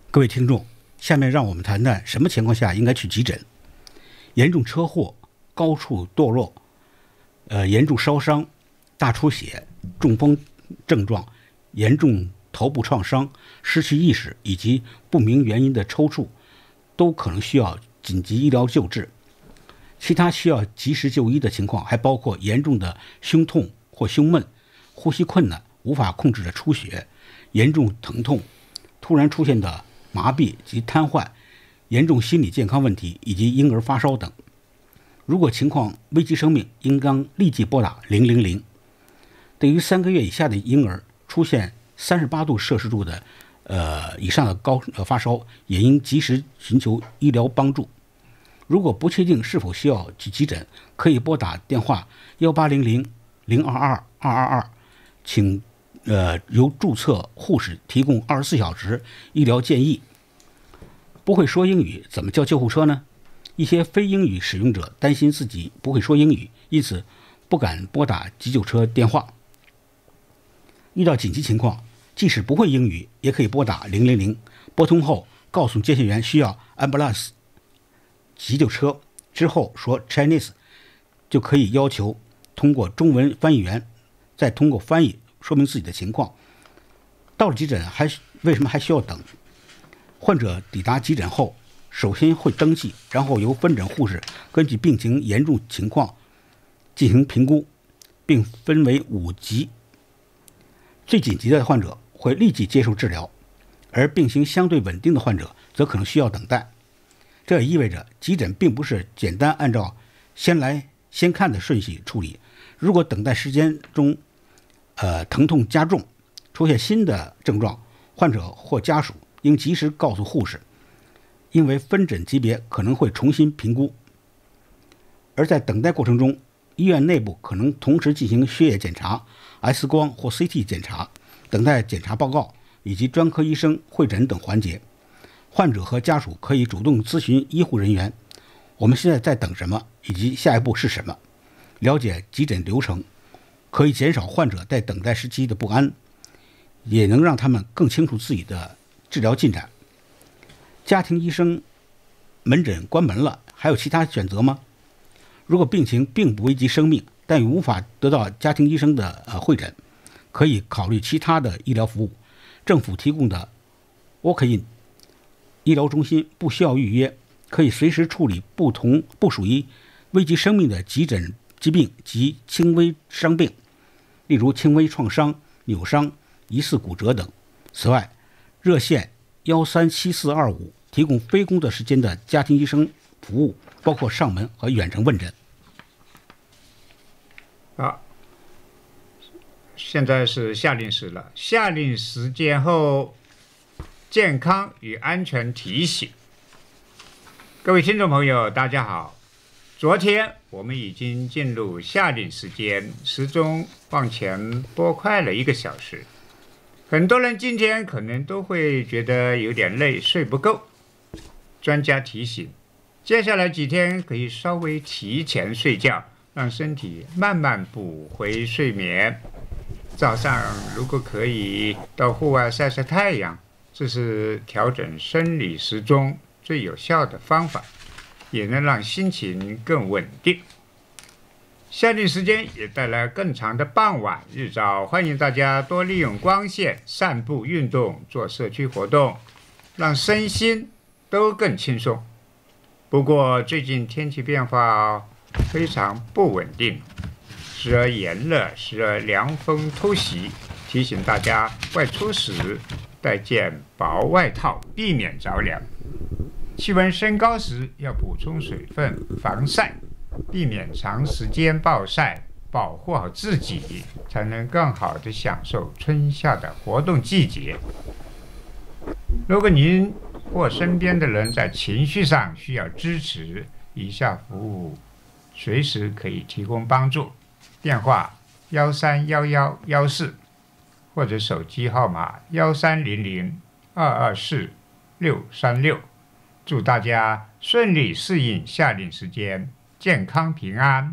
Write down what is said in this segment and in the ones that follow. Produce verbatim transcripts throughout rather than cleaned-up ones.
各位听众，下面让我们谈谈什么情况下应该去急诊。严重车祸、高处堕落、呃严重烧伤、大出血、中风症状、严重头部创伤、失去意识以及不明原因的抽搐，都可能需要紧急医疗救治。其他需要及时就医的情况还包括严重的胸痛或胸闷、呼吸困难、无法控制的出血、严重疼痛、突然出现的麻痹及瘫痪、严重心理健康问题以及婴儿发烧等。如果情况危及生命，应当立即拨打零零零。对于三个月以下的婴儿出现三十八度摄氏度的呃以上的高呃发烧，也应及时寻求医疗帮助。如果不确定是否需要去急诊，可以拨打电话幺八零零零二二二二二，请呃由注册护士提供二十四小时医疗建议。不会说英语怎么叫救护车呢？一些非英语使用者担心自己不会说英语，因此不敢拨打急救车电话。遇到紧急情况，即使不会英语，也可以拨打零零零。拨通后，告诉接线员需要 ambulance 急救车，之后说 Chinese， 就可以要求通过中文翻译员再通过翻译说明自己的情况。到了急诊还为什么还需要等？患者抵达急诊后，首先会登记，然后由分诊护士根据病情严重情况进行评估，并分为五级。最紧急的患者会立即接受治疗，而病情相对稳定的患者则可能需要等待。这也意味着急诊并不是简单按照先来先看的顺序处理。如果等待时间中呃疼痛加重，出现新的症状，患者或家属应及时告诉护士，因为分诊级别可能会重新评估。而在等待过程中，医院内部可能同时进行血液检查、X 光或 C T 检查，等待检查报告以及专科医生会诊等环节。患者和家属可以主动咨询医护人员，我们现在在等什么，以及下一步是什么。了解急诊流程，可以减少患者在等待时期的不安，也能让他们更清楚自己的治疗进展。家庭医生门诊关门了，还有其他选择吗？如果病情并不危及生命，但无法得到家庭医生的呃会诊，可以考虑其他的医疗服务。政府提供的 walk-in 医疗中心不需要预约，可以随时处理不同不属于危及生命的急诊疾病及轻微伤病，例如轻微创伤、扭伤、疑似骨折等。此外，热线一三七四二五提供非工作时间的家庭医生服务，包括上门和远程问诊。 好，现在是夏令时了。夏令时间后，健康与安全提醒。各位听众朋友，大家好。昨天我们已经进入夏令时间，时钟往前拨快了一个小时。很多人今天可能都会觉得有点累，睡不够。专家提醒，接下来几天可以稍微提前睡觉，让身体慢慢补回睡眠。早上如果可以到户外晒晒太阳，这是调整生理时钟最有效的方法，也能让心情更稳定。夏令时间也带来更长的傍晚日照，欢迎大家多利用光线散步运动，做社区活动，让身心都更轻松。不过最近天气变化非常不稳定，时而炎热，时而凉风突袭，提醒大家外出时带件薄外套，避免着凉。气温升高时要补充水分，防晒，避免长时间暴晒，保护好自己，才能更好地享受春夏的活动季节。如果您或身边的人在情绪上需要支持，以下服务随时可以提供帮助。电话幺三幺幺幺四，或者手机号码幺三零零二二四六三六。祝大家顺利适应夏令时间，健康平安。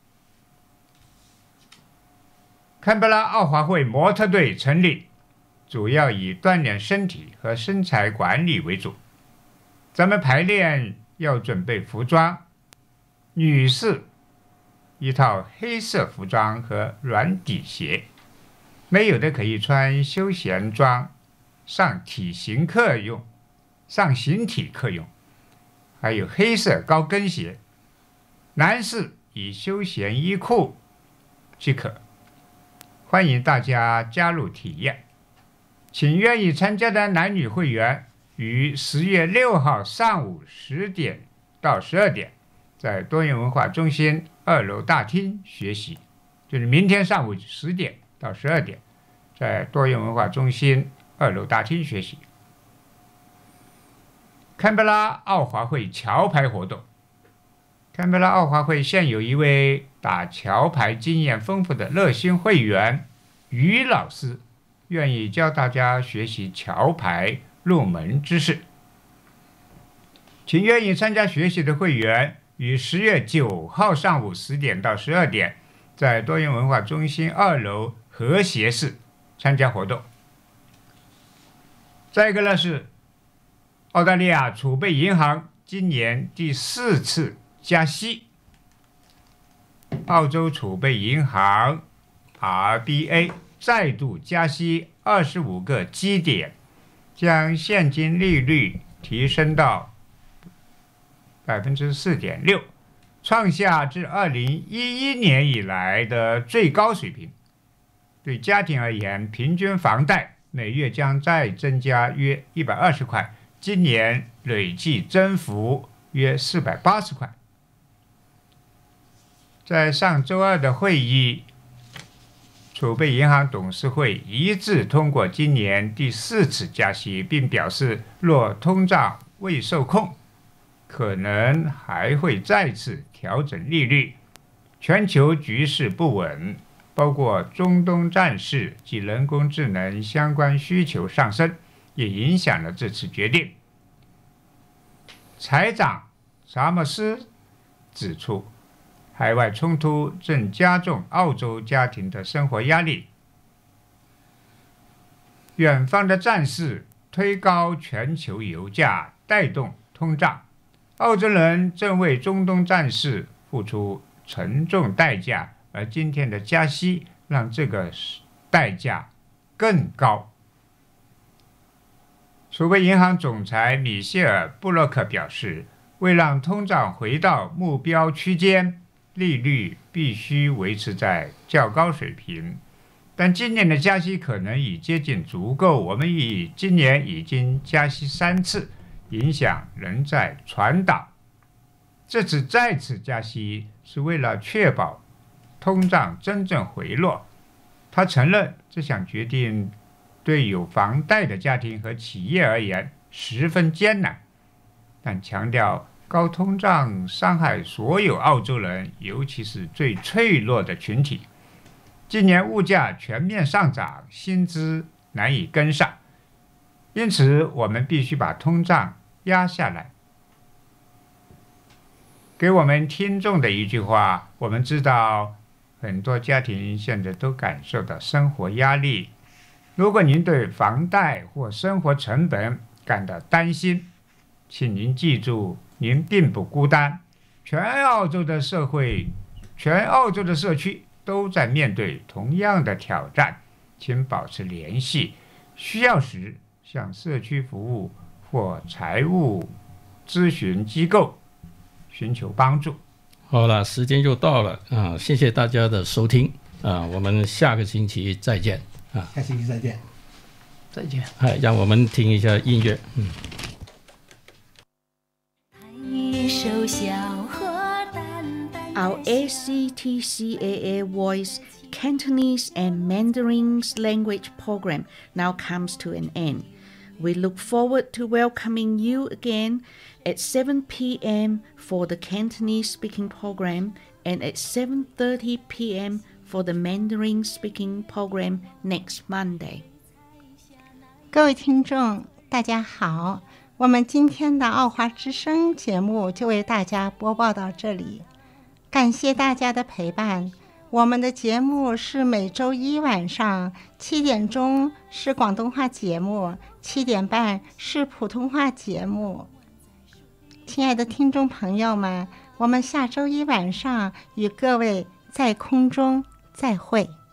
堪培拉奥华会模特队成立， 主要以锻炼身体和身材管理为主。咱们排练要准备服装，女士一套黑色服装和软底鞋，没有的可以穿休闲装上体型课用，上形体课用，还有黑色高跟鞋。男士以休闲衣裤即可。欢迎大家加入体验，请愿意参加的男女会员于十月六号上午十点到十二点，在多元文化中心二楼大厅学习，就是明天上午十点到十二点，在多元文化中心二楼大厅学习。堪培拉奥华会桥牌活动，堪培拉奥华会现有一位打桥牌经验丰富的热心会员于老师，愿意教大家学习桥牌入门知识。请愿意参加学习的会员于十月九号上午十点到十二点，在多元文化中心二楼和谐室参加活动。再一个呢是澳大利亚储备银行今年第四次加息，澳洲储备银行 R B A 再度加息二十五个基点，将现金利率提升到 百分之四点六， 创下自二零一一年以来的最高水平。对家庭而言，平均房贷每月将再增加约一百二十块，今年累计增幅约四百八十块。在上周二的会议，储备银行董事会一致通过今年第四次加息，并表示若通胀未受控，可能还会再次调整利率。全球局势不稳，包括中东战事及人工智能相关需求上升，也影响了这次决定。财长查莫斯指出，海外冲突正加重澳洲家庭的生活压力。远方的战事推高全球油价，带动通胀。澳洲人正为中东战事付出沉重代价，而今天的加息让这个代价更高。储备银行总裁米歇尔·布洛克表示，为让通胀回到目标区间，利率必须维持在较高水平，但今年的加息可能已接近足够。我们已今年已经加息三次，影响仍在传导。这次再次加息是为了确保通胀真正回落。他承认这项决定对有房贷的家庭和企业而言十分艰难，但强调高通胀伤害所有澳洲人，尤其是最脆弱的群体。今年物价全面上涨，薪资难以跟上，因此我们必须把通胀压下来。给我们听众的一句话，我们知道很多家庭现在都感受到生活压力。如果您对房贷或生活成本感到担心，请您记住，您并不孤单。全澳洲的社会，全澳洲的社区都在面对同样的挑战，请保持联系，需要时向社区服务或财务咨询机构寻求帮助。 好了，时间就到了啊！谢谢大家的收听啊！我们下个星期再见啊！ 下星期再见， 再见。 哎，让我们听一下音乐，嗯。 Our S C T C A A Voice Cantonese and Mandarin language program now comes to an end. We look forward to welcoming you again at seven p.m. for the Cantonese speaking program and at seven thirty p.m. for the Mandarin speaking program next Monday. 各位听众，大家好，我们今天的澳华之声节目就为大家播报到这里，感谢大家的陪伴。 我们的节目是每周一晚上七点钟是广东话节目，七点半是普通话节目。亲爱的听众朋友们，我们下周一晚上与各位在空中再会。